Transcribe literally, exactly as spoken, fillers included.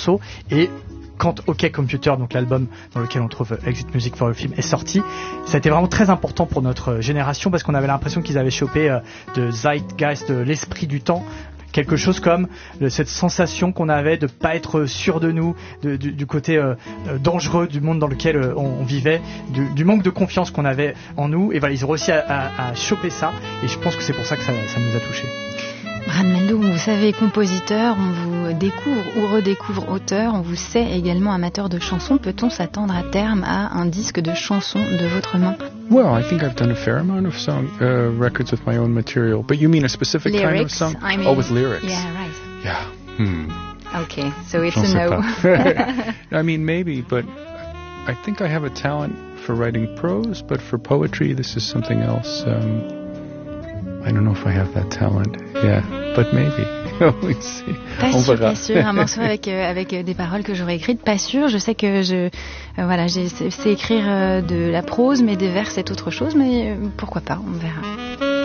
morceaux. Et quand OK Computer, donc l'album dans lequel on trouve Exit Music for a Film, est sorti, ça a été vraiment très important pour notre génération parce qu'on avait l'impression qu'ils avaient chopé euh, de zeitgeist, de l'esprit du temps. Quelque chose comme le, cette sensation qu'on avait de pas être sûr de nous, de, du, du côté euh, dangereux du monde dans lequel euh, on, on vivait, du, du manque de confiance qu'on avait en nous. Et voilà, ils ont réussi à, à, à choper ça. Et je pense que c'est pour ça que ça, ça nous a touchés. Bran Mendou, vous savez compositeur, on vous découvre ou redécouvre auteur, on vous sait également amateur de chansons. Peut-on s'attendre à terme à un disque de chansons de votre main? Well, I think I've done a fair amount of song uh, records with my own material. But you mean a specific lyrics, kind of song? I mean, oh, with lyrics. Yeah, right. Yeah. Hmm. Okay, so it's J'en a sais no. pas. I mean, maybe, but I think I have a talent for writing prose, but for poetry, this is something else. Um, I don't know if I have that talent. Yeah, but maybe. We'll see. Pas On sûr, verra. pas sûr. Un morceau avec euh, avec euh, des paroles que j'aurais écrites, pas sûr. Je sais que je euh, voilà, j'ai c'est écrire euh, de la prose, mais des vers c'est autre chose. Mais euh, pourquoi pas, on verra.